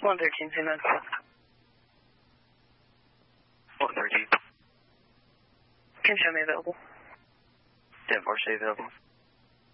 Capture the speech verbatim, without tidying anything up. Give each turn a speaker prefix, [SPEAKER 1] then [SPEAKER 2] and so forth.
[SPEAKER 1] one thirteen, same as
[SPEAKER 2] one thirteen.
[SPEAKER 1] Can show me available.
[SPEAKER 2] ten four, stay available.